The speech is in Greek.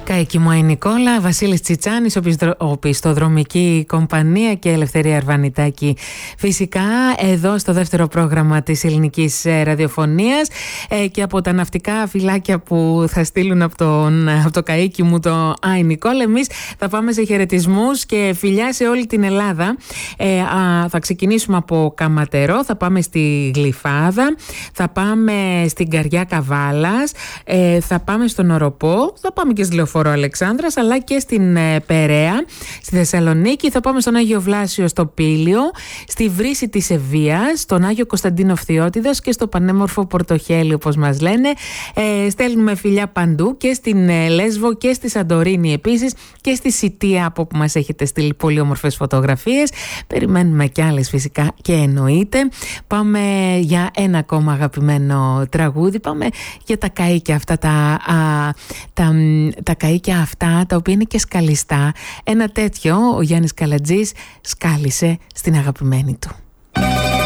Καϊκή μου η Νικόλα, Βασίλης Τσιτσάνης, Οπισθοδρομική Κομπανία και Ελευθερία Αρβανιτάκη. Φυσικά εδώ στο δεύτερο πρόγραμμα της ελληνικής ραδιοφωνίας και από τα ναυτικά φυλάκια που θα στείλουν από το καίκι μου το Άι Νικόλα, εμείς θα πάμε σε χαιρετισμούς και φιλιά σε όλη την Ελλάδα. Θα ξεκινήσουμε από Καματερό, θα πάμε στη Γλυφάδα, θα πάμε στην Καριά Καβάλας, θα πάμε στον Οροπό, θα πάμε και στη Λεωφόρο Αλεξάνδρας, αλλά και στην Περαία, στη Θεσσαλονίκη, θα πάμε στον Άγιο Βλάσιο στο Πήλιο, στη Βρύση της Ευβοίας, στον Άγιο Κωνσταντίνο Φθιώτιδος και στο πανέμορφο Πορτοχέλι, όπως μας λένε. Στέλνουμε φιλιά παντού και στην Λέσβο και στη Σαντορίνη επίσης και στη Σιτία, από που μας έχετε στείλει πολύ όμορφες φωτογραφίες. Περιμένουμε κι άλλες φυσικά και εννοείται. Πάμε για ένα ακόμα αγαπημένο τραγούδι, πάμε για τα καΐκια αυτά, τα καΐκια αυτά τα οποία είναι και σκαλιστά. Ένα τέτοιο ο Γιάννης Καλατζής σκάλισε στην αγαπημένη του.